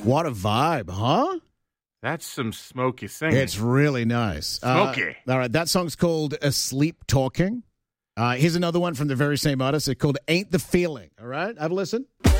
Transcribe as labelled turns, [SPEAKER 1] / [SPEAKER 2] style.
[SPEAKER 1] What a vibe, huh?
[SPEAKER 2] That's some smoky singing.
[SPEAKER 1] It's really nice.
[SPEAKER 2] Smoky.
[SPEAKER 1] All right, that song's called Asleep Talking. Here's another one from the very same artist. It's called Ain't the Feeling. All right, have a listen.